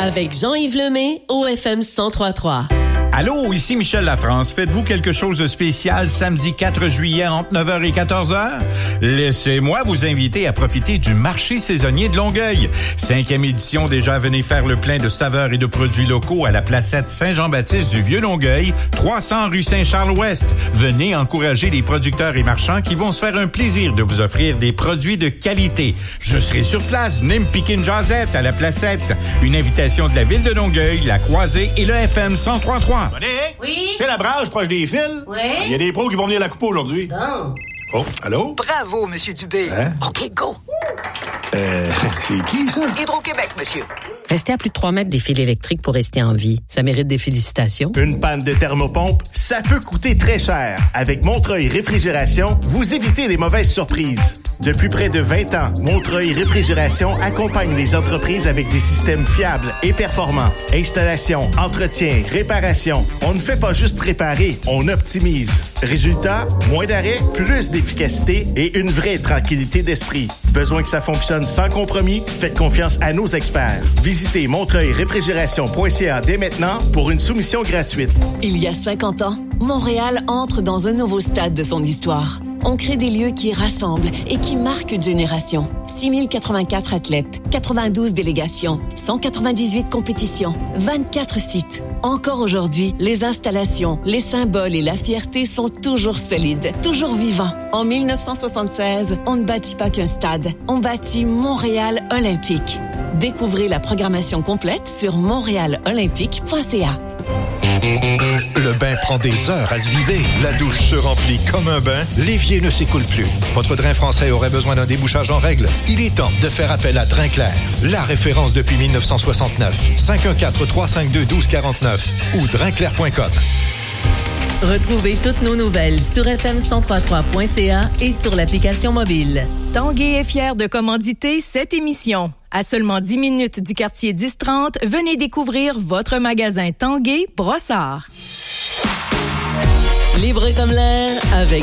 avec Jean-Yves Lemay au FM 103.3. Allô, ici Michel Lafrance. Faites-vous quelque chose de spécial samedi 4 juillet entre 9h et 14h? Laissez-moi vous inviter à profiter du marché saisonnier de Longueuil. 5e édition déjà, venez faire le plein de saveurs et de produits locaux à la placette Saint-Jean-Baptiste du Vieux-Longueuil, 300 rue Saint-Charles-Ouest. Venez encourager les producteurs et marchands qui vont se faire un plaisir de vous offrir des produits de qualité. Je serai sur place, venez me piquer une jasette à la placette. Une invitation de la ville de Longueuil, la Croisée et le FM 103.3. Oui? C'est la branche proche des fils? Oui? Il y a des pros qui vont venir la couper aujourd'hui. Bon. Oh, allô? Bravo, Monsieur Dubé. Hein? OK, go. C'est qui, ça? Hydro-Québec, monsieur. Rester à plus de 3 mètres des fils électriques pour rester en vie, ça mérite des félicitations. Une panne de thermopompe, ça peut coûter très cher. Avec Montreuil Réfrigération, vous évitez les mauvaises surprises. Depuis près de 20 ans, Montreuil Réfrigération accompagne les entreprises avec des systèmes fiables et performants. Installation, entretien, réparation. On ne fait pas juste réparer, on optimise. Résultat, moins d'arrêts, plus d'efficacité et une vraie tranquillité d'esprit. Besoin que ça fonctionne sans compromis? Faites confiance à nos experts. Visitez montreuilréfrigération.ca dès maintenant pour une soumission gratuite. Il y a 50 ans, Montréal entre dans un nouveau stade de son histoire. On crée des lieux qui rassemblent et qui marquent une génération. 6084 athlètes, 92 délégations, 198 compétitions, 24 sites. Encore aujourd'hui, les installations, les symboles et la fierté sont toujours solides, toujours vivants. En 1976, on ne bâtit pas qu'un stade, on bâtit Montréal Olympique. Découvrez la programmation complète sur montréalolympique.ca. Le bain prend des heures à se vider. La douche se remplit comme un bain. L'évier ne s'écoule plus. Votre drain français aurait besoin d'un débouchage en règle. Il est temps de faire appel à Drain-Clair. La référence depuis 1969. 514-352-1249 ou drainclair.com. Retrouvez toutes nos nouvelles sur fm1033.ca et sur l'application mobile. Tanguay est fier de commanditer cette émission. À seulement 10 minutes du quartier 1030, venez découvrir votre magasin Tanguay Brossard. Libre comme l'air avec